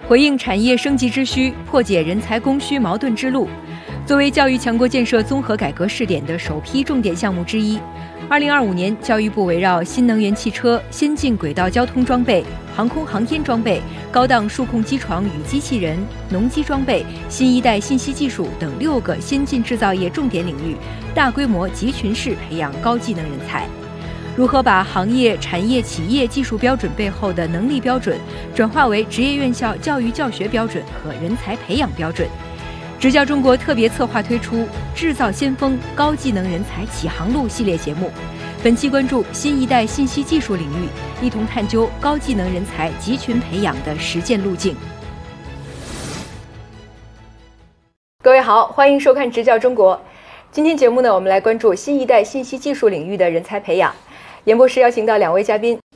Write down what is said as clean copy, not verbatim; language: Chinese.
回应产业升级之需，破解人才供需矛盾之路。作为教育强国建设综合改革试点的首批重点项目之一，2025年，教育部围绕新能源汽车、先进轨道交通装备、航空航天装备、高档数控机床与机器人、农机装备、新一代信息技术等6个先进制造业重点领域，大规模集群式培养高技能人才。如何把行业、产业、企业技术标准背后的能力标准转化为职业院校教育教学标准和人才培养标准？执教中国特别策划推出《制造先锋：高技能人才启航路》系列节目，本期关注新一代信息技术领域，一同探究高技能人才集群培养的实践路径。各位好，欢迎收看《执教中国》。今天节目呢，我们来关注新一代信息技术领域的人才培养。严博士邀请到2位嘉宾，